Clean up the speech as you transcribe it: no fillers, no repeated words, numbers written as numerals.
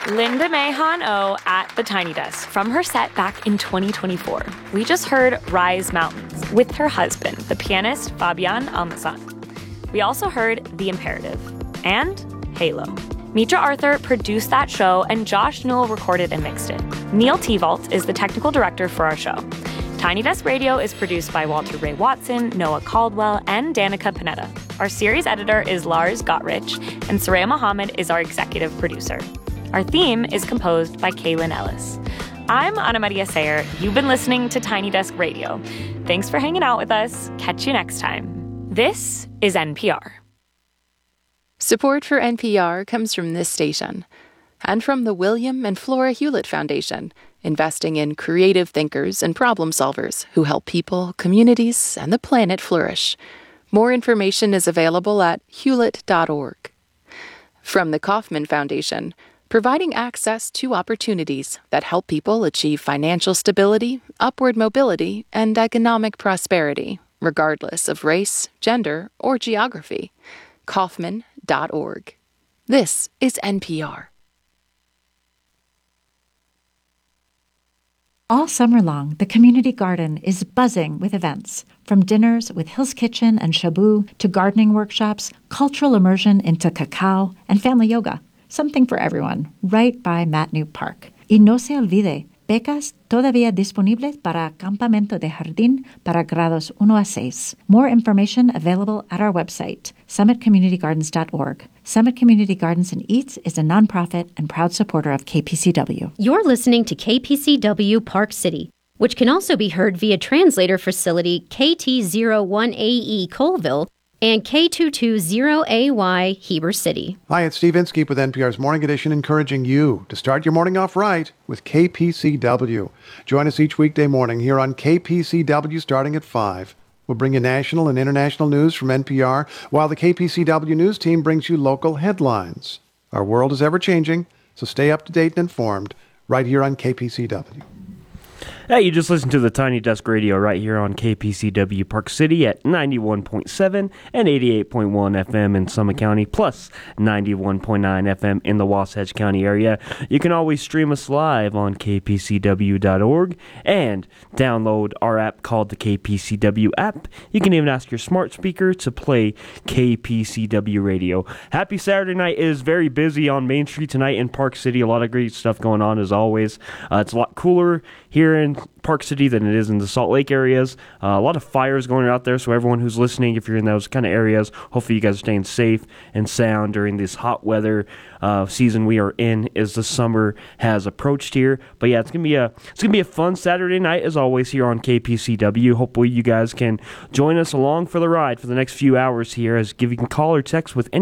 Linda May Han-Oh at the Tiny Desk from her set back in 2024. We just heard Rise Mountains with her husband, the pianist Fabian Almazan. We also heard The Imperative and Halo. Mitra Arthur produced that show, and Josh Newell recorded and mixed it. Neil Tevault is the technical director for our show. Tiny Desk Radio is produced by Walter Ray Watson, Noah Caldwell, and Danica Panetta. Our series editor is Lars Gottrich, and Soraya Mohammed is our executive producer. Our theme is composed by Kaylin Ellis. I'm Ana Maria Sayer. You've been listening to Tiny Desk Radio. Thanks for hanging out with us. Catch you next time. This is NPR. Support for NPR comes from this station and from the William and Flora Hewlett Foundation, investing in creative thinkers and problem solvers who help people, communities, and the planet flourish. More information is available at hewlett.org. From the Kauffman Foundation, providing access to opportunities that help people achieve financial stability, upward mobility, and economic prosperity, regardless of race, gender, or geography. Kauffman.org. This is NPR. All summer long, the community garden is buzzing with events. From dinners with Hill's Kitchen and Shabu to gardening workshops, cultural immersion into cacao, and family yoga. Something for everyone, right by Matney Park. Y no se olvide, becas todavía disponibles para campamento de jardín para grados 1 a 6. More information available at our website, summitcommunitygardens.org. Summit Community Gardens and Eats is a nonprofit and proud supporter of KPCW. You're listening to KPCW Park City, which can also be heard via translator facility KT01AE Colville and K220AY Heber City. Hi, it's Steve Inskeep with NPR's Morning Edition, encouraging you to start your morning off right with KPCW. Join us each weekday morning here on KPCW starting at 5. We'll bring you national and international news from NPR, while the KPCW news team brings you local headlines. Our world is ever-changing, so stay up to date and informed right here on KPCW. Hey, you just listened to the Tiny Desk Radio right here on KPCW Park City at 91.7 and 88.1 FM in Summit County, plus 91.9 FM in the Wasatch County area. You can always stream us live on kpcw.org and download our app called the KPCW app. You can even ask your smart speaker to play KPCW Radio. Happy Saturday night. It is very busy on Main Street tonight in Park City. A lot of great stuff going on as always. It's a lot cooler here in Park City than it is in the Salt Lake areas. A lot of fires going out there, so everyone who's listening, if you're in those kind of areas, hopefully you guys are staying safe and sound during this hot weather season we are in as the summer has approached here. But yeah, it's gonna be a fun Saturday night as always here on KPCW. Hopefully you guys can join us along for the ride for the next few hours here, as you can call or text with any